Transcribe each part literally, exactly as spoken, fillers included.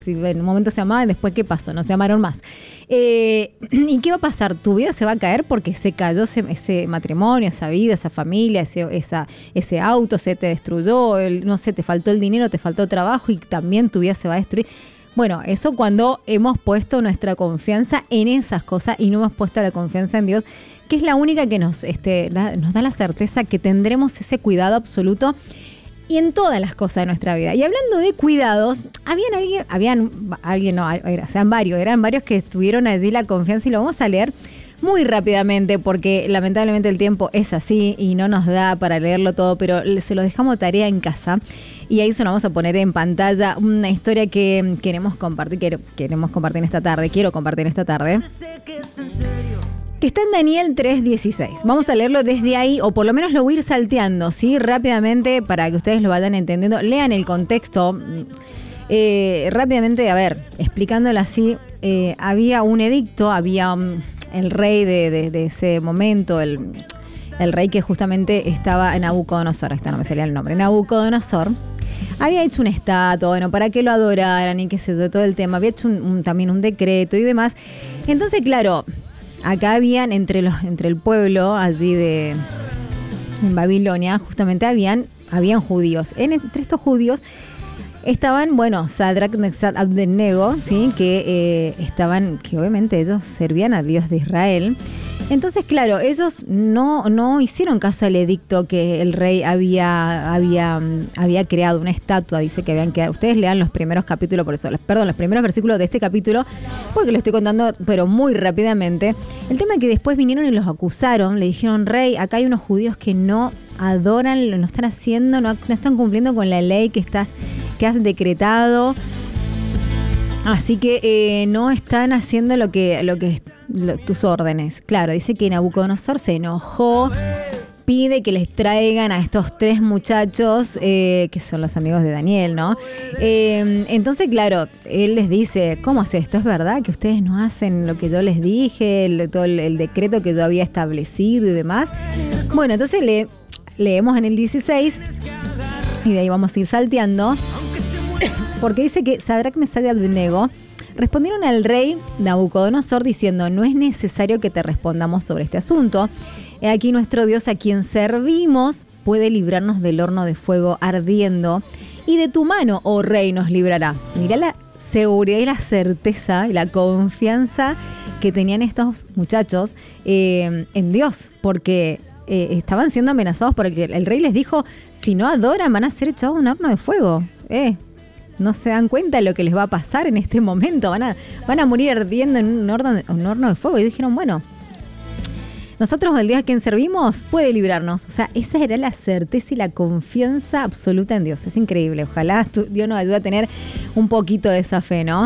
Si en un momento se amaban, después ¿qué pasó? No se amaron más. Eh, ¿Y qué va a pasar? Tu vida se va a caer porque se cayó ese, ese matrimonio, esa vida, esa familia, ese, esa, ese auto, se te destruyó, el, no sé, te faltó el dinero, te faltó trabajo y también tu vida se va a destruir. Bueno, eso cuando hemos puesto nuestra confianza en esas cosas y no hemos puesto la confianza en Dios, que es la única que nos, este, la, nos da la certeza que tendremos ese cuidado absoluto y en todas las cosas de nuestra vida. Y hablando de cuidados, habían alguien, habían alguien, no, era, sean varios, eran varios que tuvieron allí la confianza y lo vamos a leer muy rápidamente porque lamentablemente el tiempo es así y no nos da para leerlo todo, pero se lo dejamos tarea en casa y ahí se lo vamos a poner en pantalla, una historia que queremos compartir, que queremos compartir en esta tarde, quiero compartir en esta tarde. Que está en Daniel tres dieciséis. Vamos a leerlo desde ahí, o por lo menos lo voy a ir salteando, ¿sí? Rápidamente, para que ustedes lo vayan entendiendo. Lean el contexto. Eh, rápidamente, a ver, explicándolo así, eh, había un edicto, había um, el rey de, de, de ese momento, el, el rey que justamente estaba en Nabucodonosor, esta no me salía el nombre, Nabucodonosor. Había hecho una estatua, bueno, para que lo adoraran y qué sé yo, todo el tema. Había hecho un, un, también un decreto y demás. Entonces, claro, acá habían entre los entre el pueblo allí de en Babilonia, justamente habían habían judíos. En, entre estos judíos estaban, bueno, Sadrach, Mesach, Abednego, sí, que eh, estaban, que obviamente ellos servían a Dios de Israel. Entonces, claro, ellos no, no hicieron caso al edicto que el rey había, había, había creado una estatua, dice que habían quedado. Ustedes lean los primeros capítulos, por eso, perdón, los primeros versículos de este capítulo, porque lo estoy contando, pero muy rápidamente. El tema es que después vinieron y los acusaron, le dijeron, rey, acá hay unos judíos que no adoran, no están haciendo, no, no están cumpliendo con la ley que, estás, que has decretado. Así que eh, no están haciendo lo que, lo que lo, tus órdenes. Claro, dice que Nabucodonosor se enojó, pide que les traigan a estos tres muchachos, eh, que son los amigos de Daniel, ¿no? Eh, entonces, claro, él les dice, ¿cómo es esto? ¿Es verdad que ustedes no hacen lo que yo les dije, el, todo el, el decreto que yo había establecido y demás? Bueno, entonces le, leemos en el dieciséis y de ahí vamos a ir salteando. Porque dice que Sadrach, Mesach y Abednego respondieron al rey Nabucodonosor diciendo, no es necesario que te respondamos sobre este asunto. He aquí nuestro Dios a quien servimos puede librarnos del horno de fuego ardiendo y de tu mano, oh rey, nos librará. Mirá la seguridad y la certeza y la confianza que tenían estos muchachos eh, en Dios, porque eh, estaban siendo amenazados porque el rey les dijo, si no adoran van a ser echados a un horno de fuego. Eh, No se dan cuenta de lo que les va a pasar en este momento. Van a, van a morir ardiendo en un horno, de, un horno de fuego. Y dijeron, bueno, nosotros el Dios a quien servimos puede librarnos. O sea, esa era la certeza y la confianza absoluta en Dios. Es increíble. Ojalá tu, Dios nos ayude a tener un poquito de esa fe, ¿no?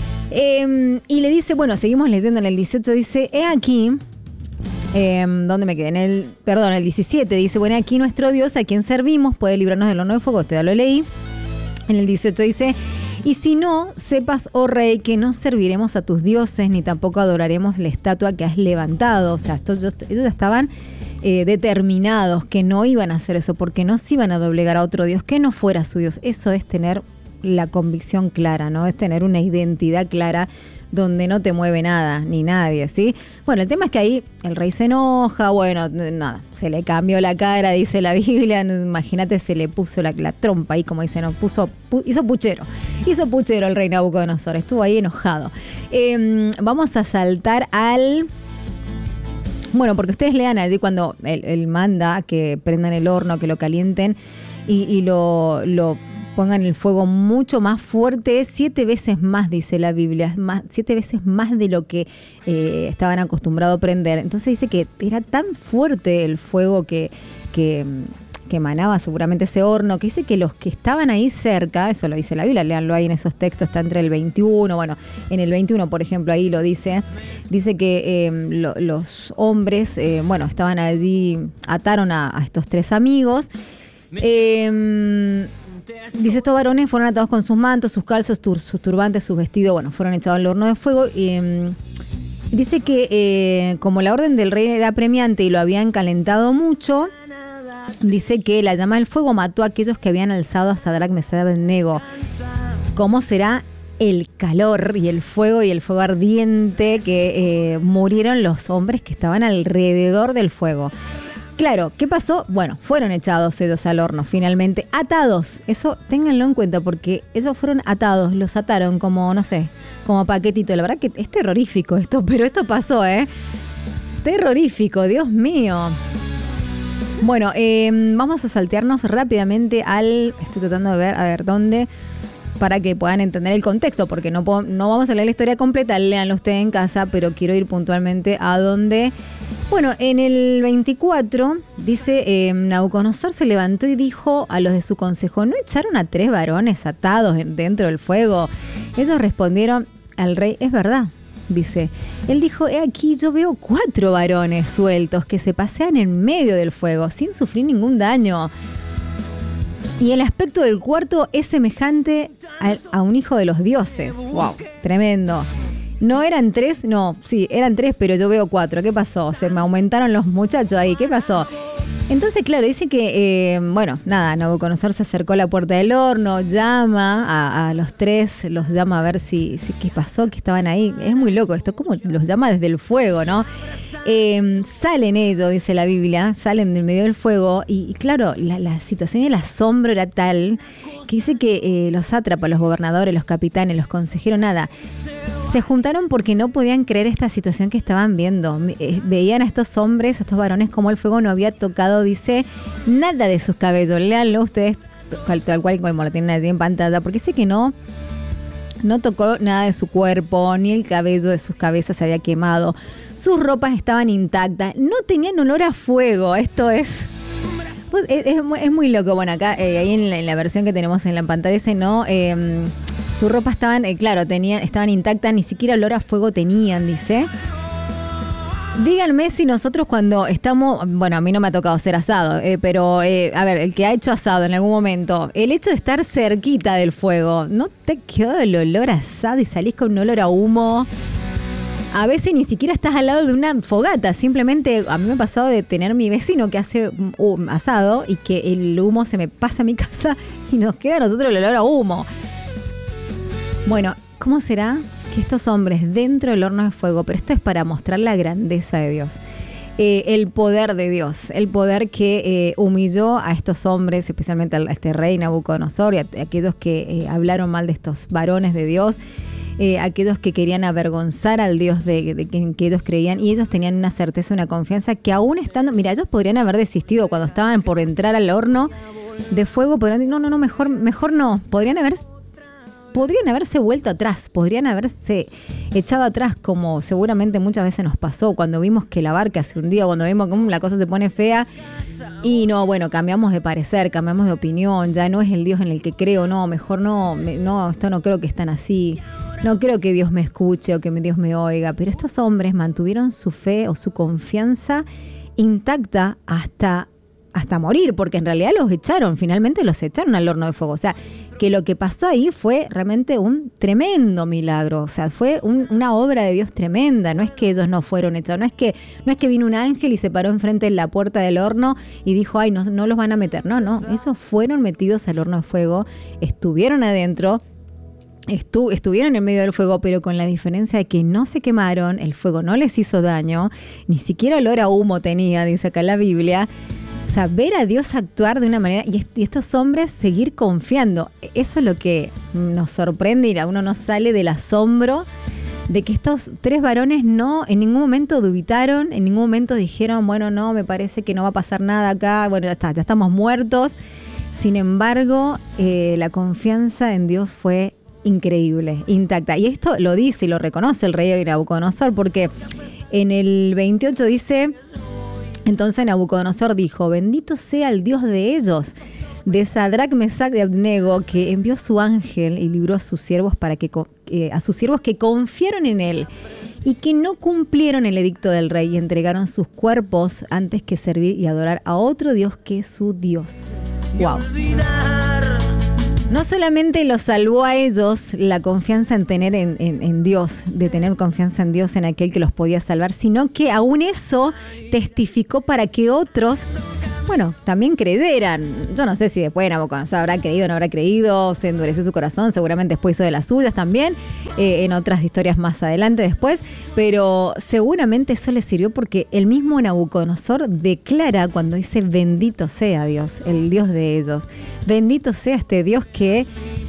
Eh, y le dice, bueno, seguimos leyendo en el dieciocho. Dice, he aquí... Eh, ¿Dónde me quedé? En el, perdón, el diecisiete. Dice, bueno, aquí nuestro Dios a quien servimos puede librarnos del horno de fuego. Esto ya lo leí. En el dieciocho dice, y si no, sepas, oh rey, que no serviremos a tus dioses, ni tampoco adoraremos la estatua que has levantado. O sea, estos, ellos ya estaban eh, determinados que no iban a hacer eso, porque no se iban a doblegar a otro Dios que no fuera su Dios. Eso es tener la convicción clara, ¿no? Es tener una identidad clara donde no te mueve nada, ni nadie, ¿sí? Bueno, el tema es que ahí el rey se enoja, bueno, nada, se le cambió la cara, dice la Biblia, imagínate, se le puso la, la trompa ahí, como dicen, no, puso, pu, hizo puchero, hizo puchero el rey Nabucodonosor, estuvo ahí enojado. Eh, vamos a saltar al... Bueno, porque ustedes lean allí cuando él, él manda que prendan el horno, que lo calienten y, y lo... lo pongan el fuego mucho más fuerte, siete veces más, dice la Biblia, más, siete veces más de lo que eh, estaban acostumbrados a prender. Entonces dice que era tan fuerte el fuego que, que, que emanaba seguramente ese horno, que dice que los que estaban ahí cerca, eso lo dice la Biblia, léanlo ahí en esos textos, está entre el veintiuno, bueno, en el veintiuno, por ejemplo, ahí lo dice, dice que eh, lo, los hombres, eh, bueno, estaban allí, ataron a, a estos tres amigos, eh, dice, estos varones fueron atados con sus mantos, sus calzos, tur, sus turbantes, sus vestidos, bueno, fueron echados al horno de fuego. Y, eh, dice que eh, como la orden del rey era apremiante y lo habían calentado mucho, dice que la llama del fuego mató a aquellos que habían alzado a Sadrach, Mesach y Abednego. ¿Cómo será el calor y el fuego y el fuego ardiente que eh, murieron los hombres que estaban alrededor del fuego. Claro, ¿qué pasó? Bueno, fueron echados ellos al horno finalmente, atados. Eso ténganlo en cuenta porque ellos fueron atados, los ataron como, no sé, como paquetito. La verdad que es terrorífico esto, pero esto pasó, ¿eh? Terrorífico, Dios mío. Bueno, eh, vamos a saltearnos rápidamente al... Estoy tratando de ver, a ver, ¿dónde? Para que puedan entender el contexto, porque no, puedo, no vamos a leer la historia completa, léanlo ustedes en casa, pero quiero ir puntualmente a donde... Bueno, en el veinticuatro, dice, eh, Nabucodonosor se levantó y dijo a los de su consejo, ¿no echaron a tres varones atados dentro del fuego? Ellos respondieron al rey, es verdad, dice. Él dijo, he aquí, yo veo cuatro varones sueltos que se pasean en medio del fuego sin sufrir ningún daño. Y el aspecto del cuarto es semejante a, a un hijo de los dioses. ¡Wow! Tremendo. No eran tres, no, sí, eran tres, pero yo veo cuatro. ¿Qué pasó? Se me aumentaron los muchachos ahí. ¿Qué pasó? Entonces, claro, dice que, eh, bueno, nada, Nabucodonosor se acercó a la puerta del horno, llama a, a los tres, los llama a ver si, si qué pasó, que estaban ahí. Es muy loco esto, como los llama desde el fuego, ¿no? Eh, salen ellos, dice la Biblia, salen del medio del fuego y, y claro, la, la situación del asombro era tal que dice que eh, los sátrapas, los gobernadores, los capitanes, los consejeros, nada, se juntaron porque no podían creer esta situación que estaban viendo. Veían a estos hombres, a estos varones, como el fuego no había tocado, dice, nada de sus cabellos. Léanlo ustedes tal cual como lo tienen allí en pantalla, porque dice que no, no tocó nada de su cuerpo, ni el cabello de sus cabezas se había quemado. Sus ropas estaban intactas, no tenían olor a fuego. Esto es... Pues, es, es, muy, es muy loco. Bueno, acá, eh, ahí en la, en la versión que tenemos en la pantalla, ese no... Eh, Su ropa estaban, eh, claro, tenían, estaban intactas, ni siquiera olor a fuego tenían, dice. Díganme si nosotros cuando estamos, bueno, a mí no me ha tocado hacer asado, eh, pero, eh, a ver, el que ha hecho asado en algún momento, el hecho de estar cerquita del fuego, ¿no te quedó el olor a asado y salís con un olor a humo? A veces ni siquiera estás al lado de una fogata, simplemente a mí me ha pasado de tener mi vecino que hace um, asado y que el humo se me pasa a mi casa y nos queda a nosotros el olor a humo. Bueno, ¿cómo será que estos hombres dentro del horno de fuego, pero esto es para mostrar la grandeza de Dios, eh, el poder de Dios, el poder que eh, humilló a estos hombres, especialmente a este rey Nabucodonosor y a, a aquellos que eh, hablaron mal de estos varones de Dios, eh, aquellos que querían avergonzar al Dios de, de que, que ellos creían, y ellos tenían una certeza, una confianza que aún estando, mira, ellos podrían haber desistido cuando estaban por entrar al horno de fuego, podrían decir, no, no, no, mejor, mejor no, podrían haber... Podrían haberse vuelto atrás, podrían haberse echado atrás, como seguramente muchas veces nos pasó cuando vimos que la barca se hundía, cuando vimos que um, la cosa se pone fea y no, bueno, cambiamos de parecer, cambiamos de opinión, ya no es el Dios en el que creo, no, mejor no, me, no, esto no creo que están así, no creo que Dios me escuche o que Dios me oiga, pero estos hombres mantuvieron su fe o su confianza intacta hasta, hasta morir, porque en realidad los echaron, finalmente los echaron al horno de fuego, o sea, que lo que pasó ahí fue realmente un tremendo milagro, o sea, fue un, una obra de Dios tremenda, no es que ellos no fueron echados, no es que no es que vino un ángel y se paró enfrente de la puerta del horno y dijo, ay, no, no los van a meter, no, no, esos fueron metidos al horno de fuego, estuvieron adentro, estu, estuvieron en medio del fuego, pero con la diferencia de que no se quemaron, el fuego no les hizo daño, ni siquiera olor a humo tenía, dice acá la Biblia. O sea, ver a Dios actuar de una manera y, est- y estos hombres seguir confiando. Eso es lo que nos sorprende y a uno no sale del asombro de que estos tres varones no en ningún momento dubitaron, en ningún momento dijeron, bueno, no, me parece que no va a pasar nada acá, bueno, ya está, ya estamos muertos. Sin embargo, eh, la confianza en Dios fue increíble, intacta. Y esto lo dice y lo reconoce el rey Nabucodonosor, porque en el veintiocho dice... Entonces Nabucodonosor dijo, bendito sea el Dios de ellos, de Sadrac, Mesac y Abednego, que envió su ángel y libró a sus siervos para que eh, a sus siervos que confiaron en él y que no cumplieron el edicto del rey y entregaron sus cuerpos antes que servir y adorar a otro Dios que su Dios. Wow. No solamente los salvó a ellos la confianza en tener en, en, en Dios, de tener confianza en Dios, en aquel que los podía salvar, sino que aún eso testificó para que otros bueno, también creyeran. Yo no sé si después Nabucodonosor habrá creído o no habrá creído, se endureció su corazón, seguramente después hizo de las suyas también, eh, en otras historias más adelante después, pero seguramente eso le sirvió porque el mismo Nabucodonosor declara cuando dice bendito sea Dios, el Dios de ellos, bendito sea este Dios que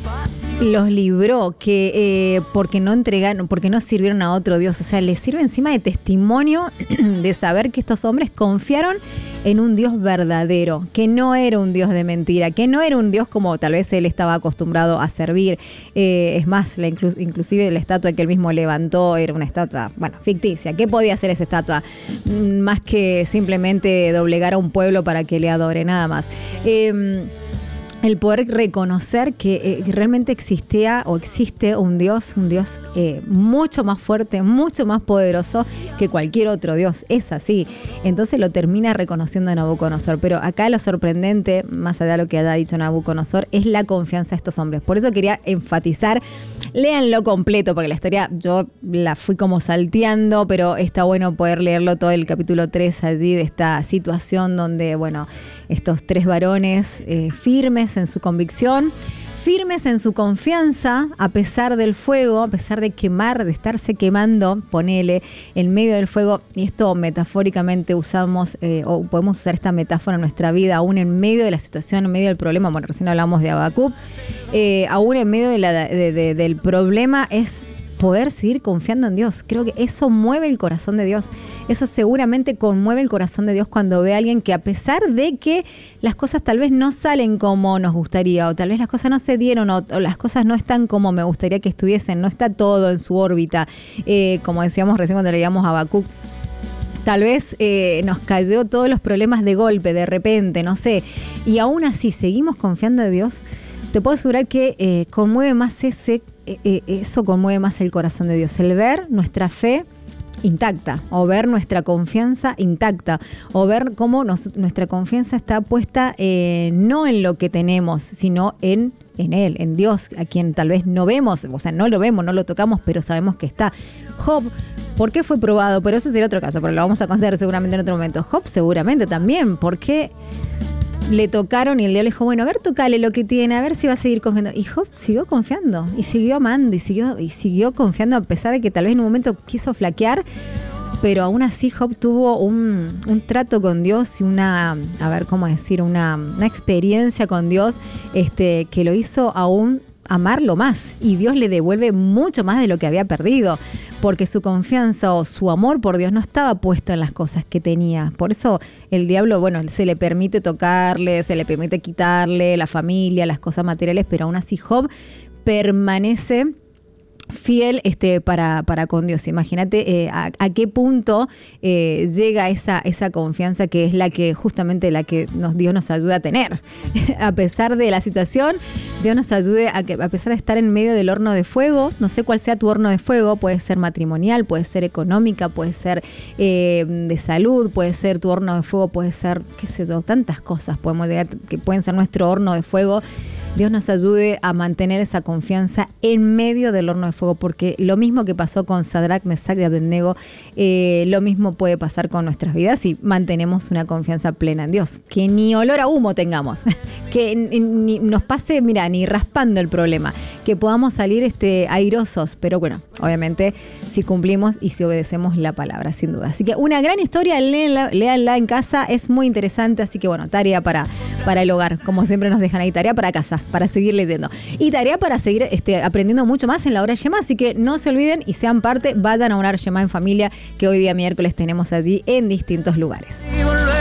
los libró, que eh, porque no entregaron, porque no sirvieron a otro Dios, o sea, les sirve encima de testimonio de saber que estos hombres confiaron en un Dios verdadero, que no era un Dios de mentira, que no era un Dios como tal vez él estaba acostumbrado a servir. Eh, es más, la inclu- inclusive la estatua que él mismo levantó era una estatua, bueno, ficticia. ¿Qué podía hacer esa estatua? Mm, más que simplemente doblegar a un pueblo para que le adore, nada más. Eh, El poder reconocer que eh, realmente existía o existe un Dios, un Dios eh, mucho más fuerte, mucho más poderoso que cualquier otro Dios. Es así. Entonces lo termina reconociendo Nabucodonosor. Pero acá lo sorprendente, más allá de lo que haya dicho Nabucodonosor, es la confianza de estos hombres. Por eso quería enfatizar, léanlo completo, porque la historia yo la fui como salteando, pero está bueno poder leerlo todo el capítulo tres allí de esta situación donde, bueno, estos tres varones eh, firmes en su convicción, firmes en su confianza, a pesar del fuego, a pesar de quemar, de estarse quemando, ponele, en medio del fuego. Y esto metafóricamente usamos, eh, o podemos usar esta metáfora en nuestra vida, aún en medio de la situación, en medio del problema. Bueno, recién hablamos de Habacuc, eh, aún en medio de la, de, de, del problema es poder seguir confiando en Dios. Creo que eso mueve el corazón de Dios. Eso seguramente conmueve el corazón de Dios cuando ve a alguien que, a pesar de que las cosas tal vez no salen como nos gustaría, o tal vez las cosas no se dieron, o, o las cosas no están como me gustaría que estuviesen, no está todo en su órbita, eh, como decíamos recién cuando leíamos a Habacuc. Tal vez eh, nos cayó todos los problemas de golpe, de repente, no sé, y aún así seguimos confiando en Dios. Te puedo asegurar que eh, conmueve más ese, eh, eso conmueve más el corazón de Dios, el ver nuestra fe intacta, o ver nuestra confianza intacta, o ver cómo nos, nuestra confianza está puesta eh, no en lo que tenemos, sino en, en Él, en Dios, a quien tal vez no vemos, o sea, no lo vemos, no lo tocamos, pero sabemos que está. Job, ¿por qué fue probado? Pero eso sería otro caso, pero lo vamos a contar seguramente en otro momento. Job seguramente también, ¿por qué le tocaron y el diablo dijo, bueno, a ver, tocale lo que tiene, a ver si va a seguir confiando? Y Job siguió confiando, y siguió amando, y siguió, y siguió confiando, a pesar de que tal vez en un momento quiso flaquear, pero aún así Job tuvo un, un trato con Dios y una, a ver, ¿cómo decir? Una, una experiencia con Dios este, que lo hizo aún amarlo más, y Dios le devuelve mucho más de lo que había perdido, porque su confianza o su amor por Dios no estaba puesto en las cosas que tenía. Por eso el diablo, bueno, se le permite tocarle, se le permite quitarle la familia, las cosas materiales, pero aún así Job permanece fiel este, para, para con Dios. Imagínate eh, a, a qué punto eh, llega esa, esa confianza, que es la que justamente la que nos, Dios nos ayuda a tener. A pesar de la situación, Dios nos ayude a que, a pesar de estar en medio del horno de fuego, no sé cuál sea tu horno de fuego, puede ser matrimonial, puede ser económica, puede ser eh, de salud, puede ser tu horno de fuego, puede ser, qué sé yo, tantas cosas podemos llegar, que pueden ser nuestro horno de fuego. Dios nos ayude a mantener esa confianza en medio del horno de fuego, porque lo mismo que pasó con Sadrach, Mesach y Abednego, eh, lo mismo puede pasar con nuestras vidas si mantenemos una confianza plena en Dios. Que ni olor a humo tengamos, que ni, ni nos pase, mira, ni raspando el problema, que podamos salir este, airosos, pero bueno, obviamente si cumplimos y si obedecemos la palabra, sin duda. Así que una gran historia, léanla, léanla en casa, es muy interesante, así que bueno, tarea para, para el hogar, como siempre nos dejan ahí, tarea para casa, para seguir leyendo. Y tarea para seguir este, aprendiendo mucho más en la hora Shema, así que no se olviden y sean parte, vayan a una hora Shema en familia, que hoy día miércoles tenemos allí en distintos lugares.